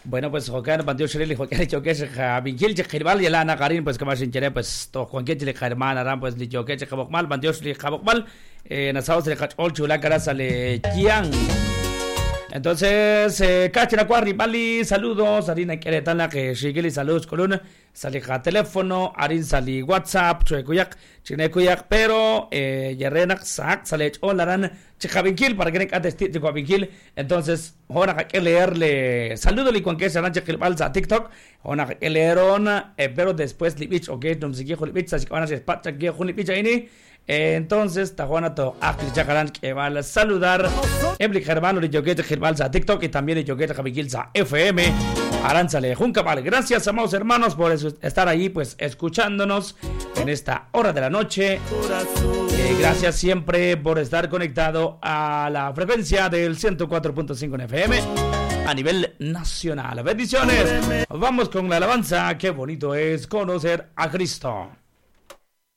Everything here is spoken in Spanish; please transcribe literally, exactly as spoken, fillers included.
Bueno, pues Jocan Bandio Shirley Jocan Choque Vigil Chirval y Lana Karin, pues que más interés, pues to Juan Queche Germán Aram, pues li Choque Chabokmal, Bandio Shirley Chabokmal, eh, Nasaos de Cachol Chula Carasale Kian. Entonces, eh, Cachira Cuarri, Bali, saludos, Arina Queretana, que Shigili, saludos, Coluna, salija teléfono, Arin sali WhatsApp, Chuecuyac, Chinecuyac, pero, eh, Yerrenak, Sac, Salech, Olaran, Chijabinkil, para que ne atestir de Guabinkil. Entonces, ahora hay que leerle, saludos, y cuan que se arrancha que balsa TikTok, ahora hay que leeron, eh, pero después, Libich, ok, no me sigue Libich, así que van a ser pacha que Libich ahí. Eh, entonces, Tajuana to Akli Chacarán que va a saludar. Ebli Germano de Yoguete Girbalza TikTok y también de Yoguete Javigilza F M. Aránzale Juncabal. Gracias, amados hermanos, por estar ahí, pues, escuchándonos en esta hora de la noche. Eh, gracias siempre por estar conectado a la frecuencia del ciento cuatro punto cinco en F M a nivel nacional. Bendiciones. Vamos con la alabanza. Qué bonito es conocer a Cristo.